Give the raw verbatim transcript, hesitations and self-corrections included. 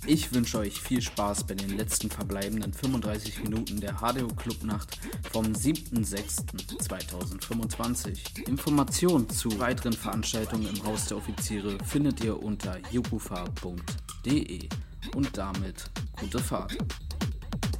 Ich wünsche euch viel Spaß bei den letzten verbleibenden fünfunddreißig Minuten der H D O Clubnacht vom siebten sechsten zweitausendfünfundzwanzig. Informationen zu weiteren Veranstaltungen im Haus der Offiziere findet ihr unter jukufa punkt de und damit gute Fahrt.